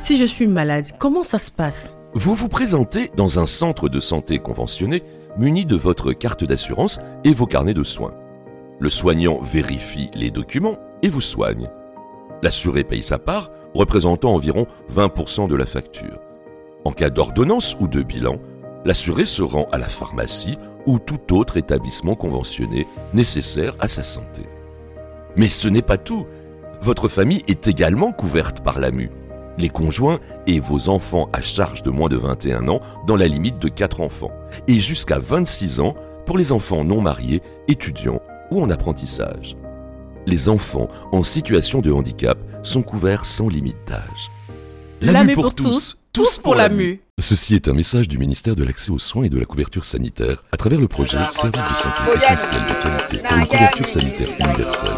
Si je suis malade, comment ça se passe? Vous vous présentez dans un centre de santé conventionné muni de votre carte d'assurance et vos carnets de soins. Le soignant vérifie les documents et vous soigne. L'assuré paye sa part, représentant environ 20% de la facture. En cas d'ordonnance ou de bilan, l'assuré se rend à la pharmacie ou tout autre établissement conventionné nécessaire à sa santé. Mais ce n'est pas tout. Votre famille est également couverte par l'AMU. Les conjoints et vos enfants à charge de moins de 21 ans dans la limite de 4 enfants et jusqu'à 26 ans pour les enfants non mariés, étudiants ou en apprentissage. Les enfants en situation de handicap sont couverts sans limite d'âge. L'AMU pour tous, tous pour l'AMU. Ceci est un message du ministère de l'Accès aux soins et de la couverture sanitaire à travers le projet Service de santé essentiel de qualité pour une couverture sanitaire universelle.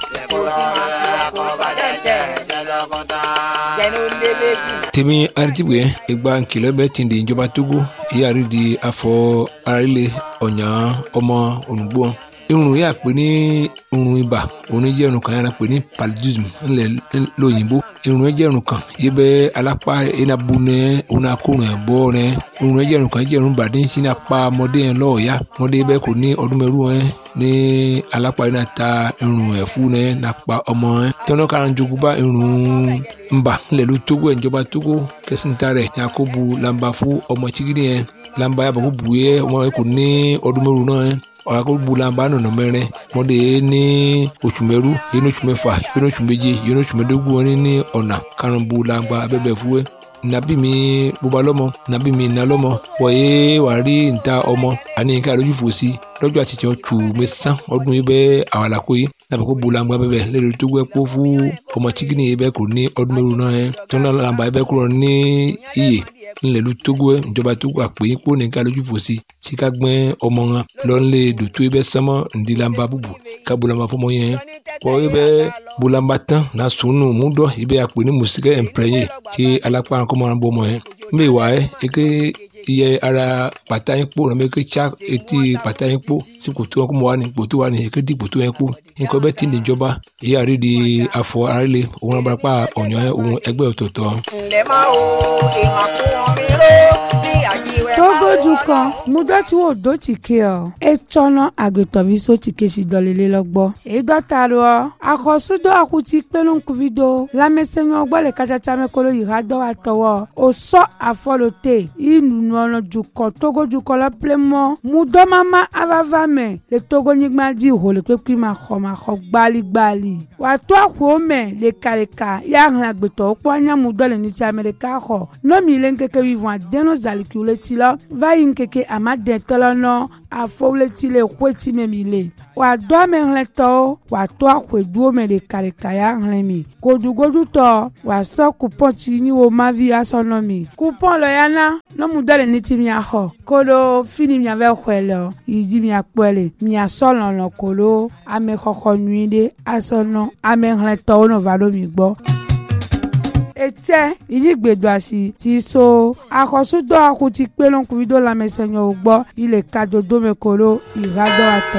Temi aritibuye igba nkìlọ̀ bẹ́ẹ̀ ti di ìjọba Togo ìyáàrí di afọ arílẹ̀ ọ̀yàn ọmọ olùgbò irun yà pé ní irun ibà òun jẹ́ irun kan yàrá pé ní paludism ńlẹ̀ lóyìnbó irun jẹ́ irun kan yìí bẹ́ alápá enabu nẹ òun akórun ẹ̀ bọ́ nẹ irun jẹ́ irun kan jẹ́ irun bàdí sí ní apá ọmọdé yẹn lọ́ọ̀ọ́yá ọmọdé bẹ́ẹ̀ kò ní ọdún mẹ́rù ẹ̀ ní alápá yẹn ta irun ẹ̀ fún ẹ̀ nàpá ọmọ ẹ̀ tọ́nà kára jogunba irun ńbà ńlẹ̀ ló Togo ẹ̀ ìjọba Togo kẹsìntà rẹ̀ yakubu lamba fún ọmọ chigidi yẹn lamba yàbọ̀ kó bu yẹ ọmọ yẹn kò ní ọdún mẹ́rù náà ẹ̀ ọ̀làkọ̀bùlànbà nọ̀nà mẹ́rin mọ́dé ní oṣù mẹ́rú yẹn ní oṣù mẹ́fà yẹn ní oṣù méje yẹn ní oṣù mẹ́dógún wọn ní ọ̀nà karùnbùlànbà abẹ́bẹ̀ fúwẹ́ nàbí mi bóba lọ́mọ nàbí mi nà lọ́mọ wọ̀nyé wà rí níta ọmọ àní nǹkan àlójú fòsí lọ́jọ́ àti tiẹ̀ tù mẹ́sàn ọdún yìí bẹ́ẹ̀ àwàlàkó yìí nàbẹ̀ kó bulangba bẹ́ẹ̀ lẹ́rìí tó gbẹ́ kó fún ọmọ chikini yìí bẹ́ẹ̀ kò ní ọdún mẹ́rù náà yẹn tó náà làǹbà yìí bẹ́ẹ̀ kúrò ní iyè ńlẹ̀lú Togo ẹ̀ ìjọba Togo àpè kó nìkan lójú fòsí síka gbẹ́ ọmọ wọn lọ́nlẹ̀ dòtó yìí bẹ́ẹ̀ sánmọ́ ǹdí làǹbà bùbù ká bulangba fọmọ yẹn kọ́ yìí bẹ́ẹ̀ bulangba tán náà sùnù múdọ̀ yìí bẹ́ẹ̀ àpè ní mùsíkẹ́ ẹ̀ǹpẹ̀rẹ̀yẹ kí alápá kọ́mọ́ bọ́ ọmọ yẹn mbẹ́ wà ẹ́ eke iye ara pàtà yín kpó nàbẹ eke tsa etí pàtà yín kpó tí kòtò wọn kó mọ wà ní kòtò wà ní eke di kòtò yẹn kpó nǹkan bẹ́ẹ̀ ti ní ìjọba èyí àrí di afọ arílẹ̀ òun abarapá ọ̀yàn òun ẹgbẹ́ ọ̀tọ̀ọ̀tọ̀. Togodu kan mudoti wo do tike o etsɔnɔ agbetɔviso tike si dɔlele lɔgbɔ edɔtaro akɔsudo akuti kpelonkuvido lamɛsɛnyɔ gbɔ le katsatsa mekolo yi ha dɔ wa tɔwɔ osɔ afɔlote inunɔnɔ dukɔ togodukɔ lɔ plemɔ mudɔmama avava mɛ le togonyigba di ho le kpekpe ma xɔ gbaligbali wàtó àkó mɛ lekaleka ya hlẽ agbetɔwo kpɔ anyamudɔ le nitsi ameɖeka xɔ nomi le nkeke wivɔn adeno zalikiwo le ti lɔ va yi nkeke amadetɔlɔ nɔ afɔwleti le xoeti me mi le wàdó amehlẽtɔwo wàtó àkóeduwo me lekaleka ya hlẽ mi godugotɔ wàsɔ kupɔn tsi ni wo mavi asɔ nɔ mi kupɔn lɔ yana nɔmudɔ le nitsi miaxɔ kolo fini miavɛ xɔe le yidi miakpɔe le miasɔ lɔlɔ kolo amexɔxɔ nyui ɖe asɔ nɔ amehlẽtɔwo nɔ va ɖo mi gbɔ. Etsɛ inyigbedoasi ti so akɔsudɔ akuti kpelonkuvido lamɛsɛnyɔwo gbɔ ile kadodome kolo iradɔ atɔ.